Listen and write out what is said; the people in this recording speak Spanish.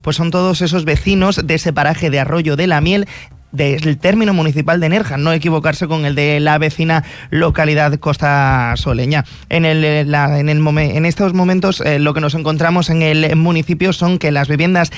Pues son todos esos vecinos de ese paraje de Arroyo de la Miel, del término municipal de Nerja, no equivocarse con el de la vecina localidad costasoleña. En estos momentos lo que nos encontramos en el municipio son que las viviendas